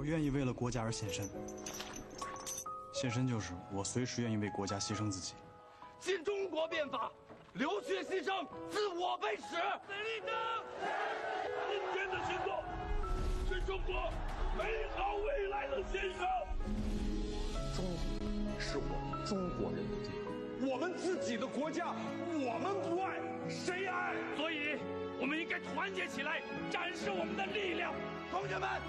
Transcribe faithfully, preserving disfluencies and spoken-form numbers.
愿意为了国家而献身，献身就是我随时愿意为国家牺牲自己。 新中国变法，流血牺牲，自我被始。美丽的，今天的行动是中国美好未来的献上。 中国是我们中国人的地方， 我们自己的国家，我们不爱，谁爱？ 所以，我们应该团结起来，展示我们的力量。同学们！